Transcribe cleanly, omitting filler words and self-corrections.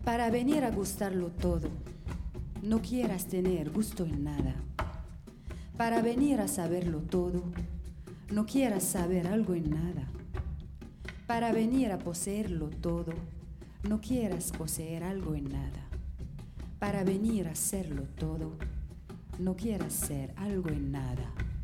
Para venir a gustarlo todo, no quieras tener gusto en nada. Para venir a saberlo todo, no quieras saber algo en nada. Para venir a poseerlo todo, no quieras poseer algo en nada. Para venir a serlo todo, no quieras ser algo en nada.